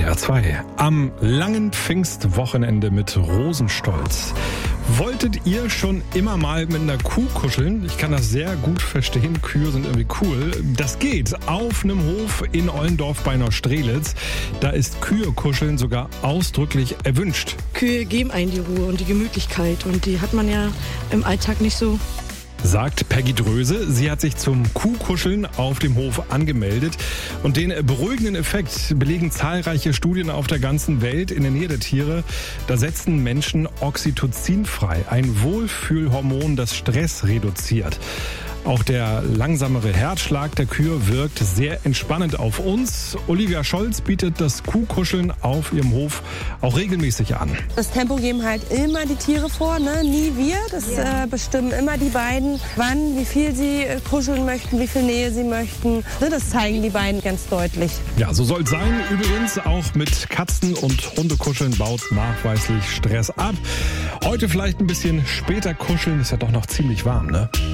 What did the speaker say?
NDR 2 am langen Pfingstwochenende mit Rosenstolz. Wolltet ihr schon immer mal mit einer Kuh kuscheln? Ich kann das sehr gut verstehen. Kühe sind irgendwie cool. Das geht auf einem Hof in Ollendorf bei Neustrelitz. Da ist Kühe-Kuscheln sogar ausdrücklich erwünscht. Kühe geben einen die Ruhe und die Gemütlichkeit und die hat man ja im Alltag nicht so. Sagt Peggy Dröse. Sie hat sich zum Kuhkuscheln auf dem Hof angemeldet. Und den beruhigenden Effekt belegen zahlreiche Studien auf der ganzen Welt. In der Nähe der Tiere, da setzen Menschen Oxytocin frei. Ein Wohlfühlhormon, das Stress reduziert. Auch der langsamere Herzschlag der Kühe wirkt sehr entspannend auf uns. Olivia Scholz bietet das Kuhkuscheln auf ihrem Hof auch regelmäßig an. Das Tempo geben halt immer die Tiere vor, ne? Nie wir. Das bestimmen immer die beiden, wann, wie viel sie kuscheln möchten, wie viel Nähe sie möchten. Das zeigen die beiden ganz deutlich. Ja, so soll es sein. Übrigens auch mit Katzen- und Hundekuscheln baut nachweislich Stress ab. Heute vielleicht ein bisschen später kuscheln, ist ja doch noch ziemlich warm, ne?